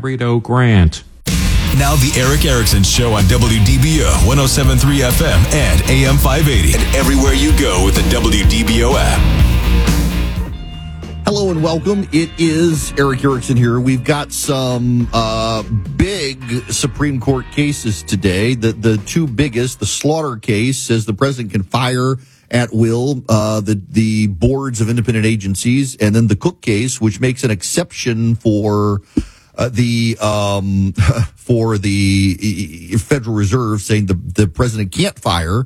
Burrito Grant. Now the Eric Erickson Show on WDBO 107.3 FM and AM 580 and everywhere you go with the WDBO app. Hello and welcome. It is Eric Erickson here. We've got some big Supreme Court cases today. The two biggest, the Slaughter case says the president can fire at will the boards of independent agencies, and then the Cook case, which makes an exception for the Federal Reserve, saying the president can't fire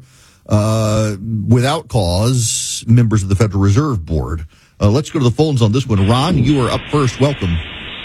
without cause members of the Federal Reserve Board. Let's go to the phones on this one. Ron, you are up first. Welcome.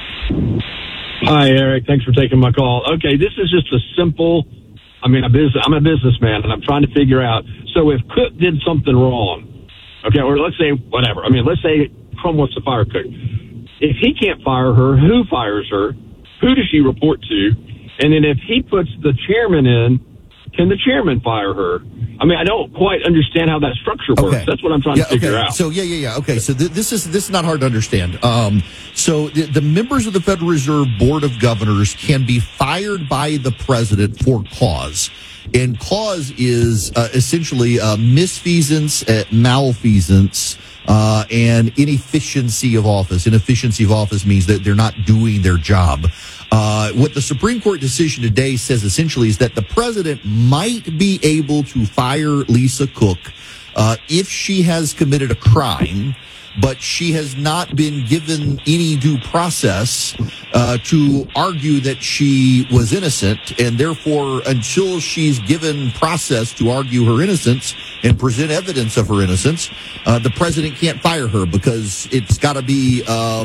Hi, Eric. Thanks for taking my call. Okay, this is just a simple. I'm a businessman, and I'm trying to figure out. So if Cook did something wrong, okay, or let's say whatever. Let's say Trump wants to fire Cook. If he can't fire her, who fires her? Who does she report to? And then if he puts the chairman in, can the chairman fire her? I don't quite understand how that structure works. Okay. That's what I'm trying to figure out. So Okay. So this is not hard to understand. So the members of the Federal Reserve Board of Governors can be fired by the president for cause. And cause is essentially misfeasance, malfeasance, and inefficiency of office. Inefficiency of office means that they're not doing their job. What the Supreme Court decision today says essentially is that the president might be able to fire Lisa Cook if she has committed a crime, but she has not been given any due process to argue that she was innocent, and therefore, until she's given process to argue her innocence and present evidence of her innocence, the president can't fire her because it's got to be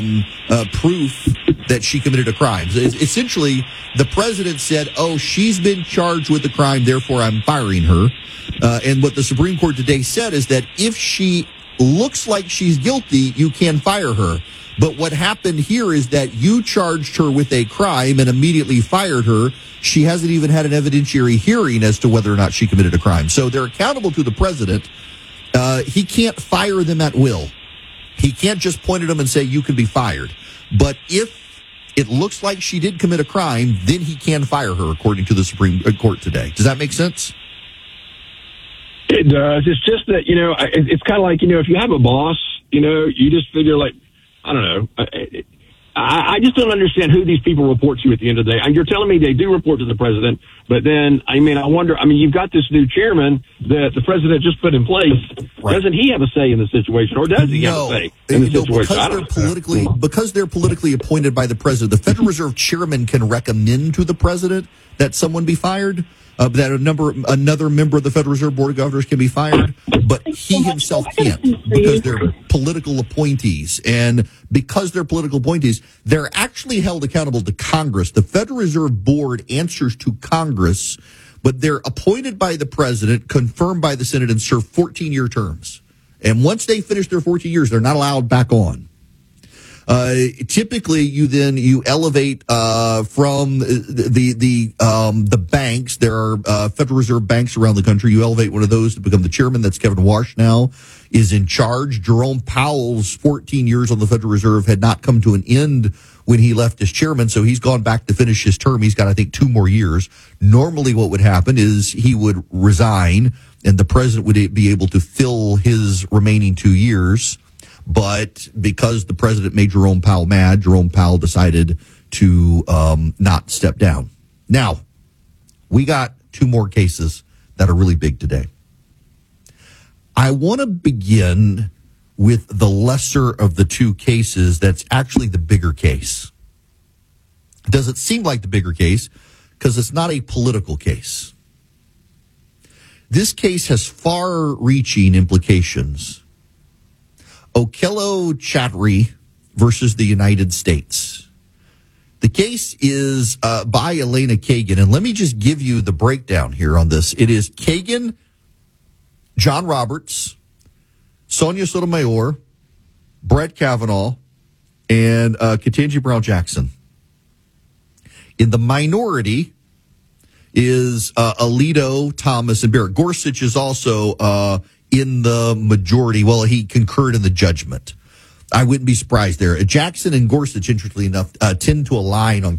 proof that she committed a crime. So essentially, the president said, she's been charged with a crime, therefore I'm firing her. And what the Supreme Court today said is that if she looks like she's guilty, you can fire her. But what happened here is that you charged her with a crime and immediately fired her. She hasn't even had an evidentiary hearing as to whether or not she committed a crime. So they're accountable to the president. He can't fire them at will. He can't just point at them and say, you can be fired. But if it looks like she did commit a crime, then he can fire her, according to the Supreme Court today. Does that make sense? It does. It's just that, it's kind of like, if you have a boss, you just figure like, I don't know. I just don't understand who these people report to at the end of the day. And you're telling me they do report to the president, but then, I wonder, you've got this new chairman that the president just put in place. Right. Doesn't he have a say in the situation, or does he have a say in the situation? Because they're politically appointed by the president, the Federal Reserve chairman can recommend to the president that someone be fired. That another member of the Federal Reserve Board of Governors can be fired, but he himself can't because they're political appointees. And because they're political appointees, they're actually held accountable to Congress. The Federal Reserve Board answers to Congress, but they're appointed by the president, confirmed by the Senate, and serve 14-year terms. And once they finish their 14 years, they're not allowed back on. Typically, you elevate from the banks. There are Federal Reserve banks around the country. You elevate one of those to become the chairman. That's Kevin Warsh now is in charge. Jerome Powell's 14 years on the Federal Reserve had not come to an end when he left as chairman, so he's gone back to finish his term. He's got, I think, 2 more years. Normally what would happen is he would resign, and the president would be able to fill his remaining 2 years. But because the president made Jerome Powell mad, Jerome Powell decided to not step down. Now, we got 2 more cases that are really big today. I want to begin with the lesser of the 2 cases that's actually the bigger case. Does it seem like the bigger case? Because it's not a political case. This case has far-reaching implications. Okello Chatri versus the United States. The case is by Elena Kagan, and let me just give you the breakdown here on this. It is Kagan, John Roberts, Sonia Sotomayor, Brett Kavanaugh, and Ketanji Brown Jackson. In the minority is Alito, Thomas, and Barrett. Gorsuch is also in the majority. Well, he concurred in the judgment. I wouldn't be surprised there. Jackson and Gorsuch, interestingly enough, tend to align on